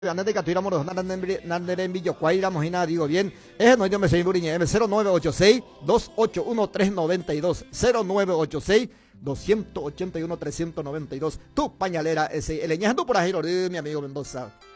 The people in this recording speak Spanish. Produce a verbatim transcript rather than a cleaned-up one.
Antes de que tuviéramos Nanderembillo, Cuairamos y nada, digo bien. Es no yo me soy Buriñe, cero nueve ocho seis, dos ocho uno, tres nueve dos, cero nueve ocho seis, dos ocho uno, tres nueve dos. Tu pañalera ese, el ñando por ahí, mi amigo Mendoza.